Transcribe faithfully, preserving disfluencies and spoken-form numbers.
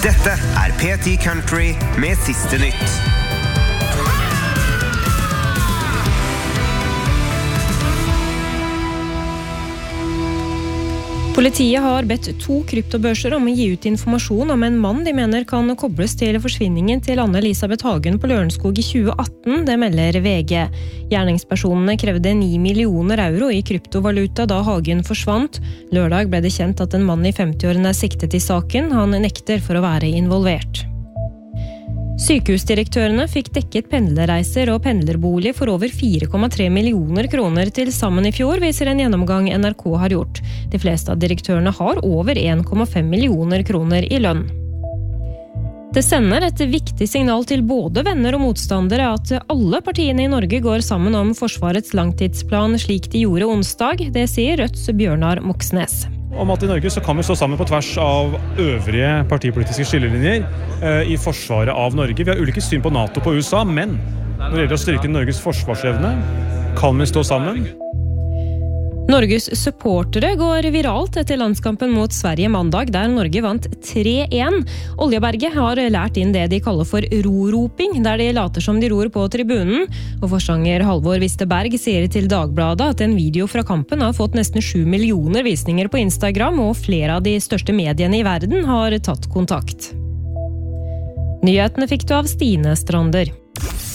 Dette er P ti Country med siste nytt. Politiet har bedt to kryptobørser om å gi ut informasjon om en mann de mener kan kobles til forsvinningen til Anne-Elisabeth Hagen på Lørenskog i tjue atten, det melder V G. Gjerningspersonene krevde ni millioner euro i kryptovaluta da Hagen forsvant. Lørdag ble det kjent at en mann i femti-årene er siktet i saken. Han nekter for å være involvert. Sykehusdirektørene fikk dekket pendlerreiser og pendlerbolig for over fire komma tre millioner kroner til sammen i fjor, viser en gjennomgang N R K har gjort. De fleste av direktørene har over en komma fem millioner kroner i lønn. Det sender et viktig signal til både venner og motstandere at alle partiene i Norge går sammen om Forsvarets langtidsplan slik de gjorde onsdag. Det sier Rødts Bjørnar Moxnes. Om at i Norge så kan vi stå sammen på tvers av øvrige partipolitiske skillelinjer eh, i forsvaret av Norge. Vi har ulike syn på NATO på U S A, men når det gjelder å styrke Norges forsvarsevne, kan vi stå sammen. Norges supportere går viralt etter landskampen mot Sverige mandag, der Norge vant tre en. Oljeberget har lært inn det de kaller for roroping, der de later som de ror på tribunen. Og forsanger Halvor Wisterberg sier til Dagbladet at en video fra kampen har fått nesten sju millioner visninger på Instagram, og flere av de største mediene i verden har tatt kontakt. Nyhetene fikk du av Stine Strander.